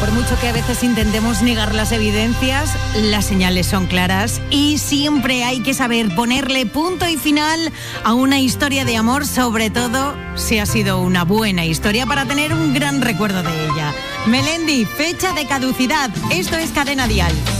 Por mucho que a veces intentemos negar las evidencias, las señales son claras y siempre hay que saber ponerle punto y final a una historia de amor, sobre todo si ha sido una buena historia, para tener un gran recuerdo de ella. Melendi, fecha de caducidad. Esto es Cadena Dial.